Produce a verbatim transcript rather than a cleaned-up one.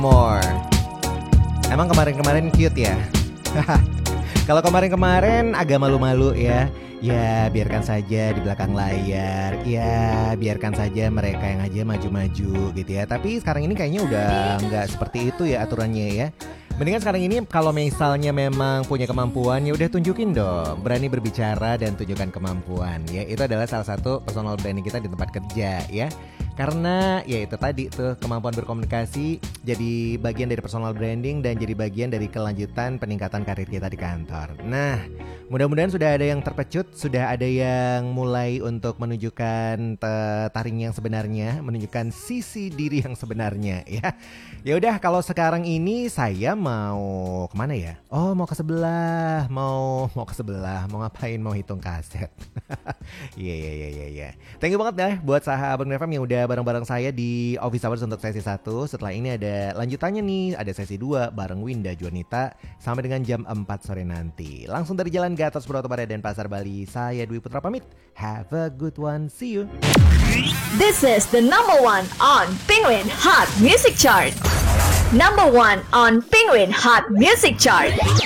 More. Emang kemarin-kemarin cute ya? Kalau kemarin-kemarin agak malu-malu ya. Ya biarkan saja di belakang layar. Ya biarkan saja mereka yang aja maju-maju gitu ya. Tapi sekarang ini kayaknya udah nggak seperti itu ya aturannya ya. Mendingan sekarang ini kalau misalnya memang punya kemampuan, ya udah tunjukin dong. Berani berbicara dan tunjukkan kemampuan ya. Itu adalah salah satu personal branding kita di tempat kerja ya. Karena ya itu tadi tuh, kemampuan berkomunikasi jadi bagian dari personal branding dan jadi bagian dari kelanjutan peningkatan karir kita di kantor. Nah, mudah-mudahan sudah ada yang terpecut, sudah ada yang mulai untuk menunjukkan taring yang sebenarnya, menunjukkan sisi diri yang sebenarnya ya. Ya udah, kalau sekarang ini saya mau kemana ya? Oh, mau ke sebelah, mau mau ke sebelah, mau ngapain? Mau hitung kaset. Iya iya iya iya iya. Thank you banget ya buat sahabat F M yang udah bareng-bareng saya di Office Hours untuk sesi satu. Setelah ini ada lanjutannya nih, ada sesi dua bareng Winda Juanita sampai dengan jam empat sore nanti. Langsung dari Jalan Gatot Subroto Barat dan Pasar Bali. Saya Dwi Putra pamit. Have a good one. See you. This is the number one on Penguin Hot Music Chart. Number one on Penguin Hot Music Chart.